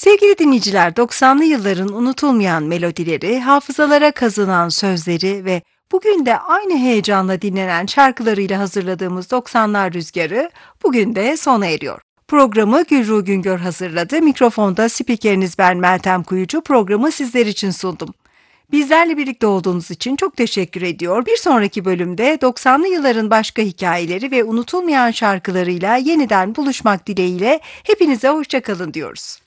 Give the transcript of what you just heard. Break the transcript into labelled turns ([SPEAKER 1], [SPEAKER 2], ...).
[SPEAKER 1] Sevgili dinleyiciler, 90'lı yılların unutulmayan melodileri, hafızalara kazınan sözleri ve bugün de aynı heyecanla dinlenen şarkılarıyla hazırladığımız 90'lar Rüzgarı bugün de sona eriyor. Programı Gülru Güngör hazırladı. Mikrofonda spikeriniz ben Meltem Kuyucu. Programı sizler için sundum. Bizlerle birlikte olduğunuz için çok teşekkür ediyor. Bir sonraki bölümde 90'lı yılların başka hikayeleri ve unutulmayan şarkılarıyla yeniden buluşmak dileğiyle hepinize hoşça kalın diyoruz.